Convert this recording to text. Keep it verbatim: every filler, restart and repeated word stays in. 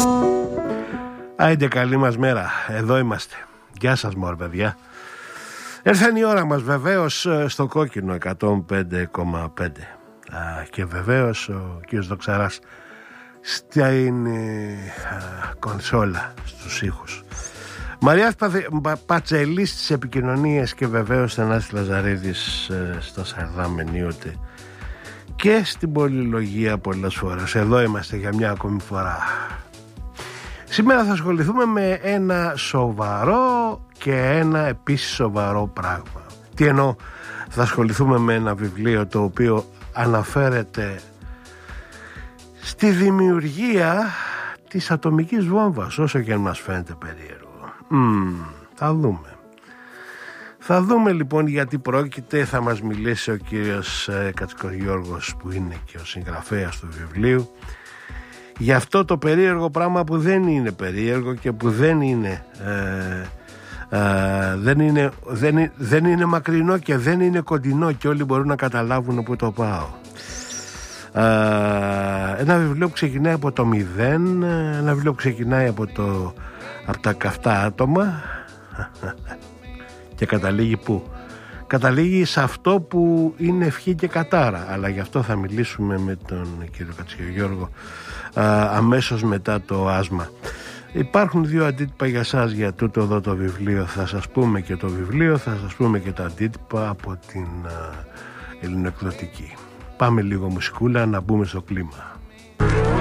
Άιντε καλή μας μέρα, εδώ είμαστε. Γεια σας μωρ παιδιά. Έρθαν η ώρα μας βεβαίως στο κόκκινο εκατόν πέντε κόμμα πέντε. Α, και βεβαίως ο κύριος Δοξαράς στην ε, κονσόλα στους ήχους. Μαριάς Πατσελής στις επικοινωνίες και βεβαίως Θανάσης Λαζαρίδης ε, στο Σαρδάμ ενίοτε και στην πολυλογία πολλές φορές. Εδώ είμαστε για μια ακόμη φορά. Σήμερα θα ασχοληθούμε με ένα σοβαρό και ένα επίσης σοβαρό πράγμα. Τι εννοώ? Θα ασχοληθούμε με ένα βιβλίο το οποίο αναφέρεται στη δημιουργία της ατομικής βόμβας, όσο και αν μας φαίνεται περίεργο. Mm, θα δούμε. Θα δούμε λοιπόν γιατί πρόκειται. Θα μας μιλήσει ο κύριος ε, Κατσικογιώργος, που είναι και ο συγγραφέας του βιβλίου, για αυτό το περίεργο πράγμα που δεν είναι περίεργο και που δεν είναι, ε, ε, δεν είναι, δεν είναι, δεν είναι μακρινό και δεν είναι κοντινό και όλοι μπορούν να καταλάβουν που το πάω. Ε, ένα βιβλίο που ξεκινάει από το μηδέν, ένα βιβλίο που ξεκινάει από, το, από τα καυτά άτομα και καταλήγει πού? Καταλήγει σε αυτό που είναι ευχή και κατάρα, αλλά γι' αυτό θα μιλήσουμε με τον κύριο Κατσικογιώργο αμέσως μετά το άσμα. Υπάρχουν δύο αντίτυπα για σας για τούτο εδώ το βιβλίο. Θα σας πούμε και το βιβλίο, θα σας πούμε και τα αντίτυπα από την ελληνοεκδοτική. Πάμε λίγο μουσικούλα να μπούμε στο κλίμα.